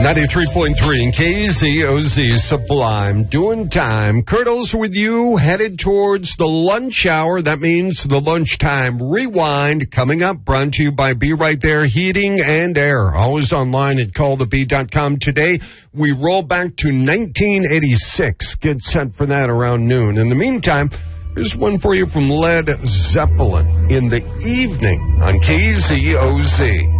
93.3 in KZOZ Sublime, doing time. Kurt Olson with you, headed towards the lunch hour. That means the lunchtime rewind coming up, brought to you by Be Right There Heating and Air. Always online at callthebee.com. Today, we roll back to 1986. Get set for that around noon. In the meantime, here's one for you from Led Zeppelin in the evening on KZOZ.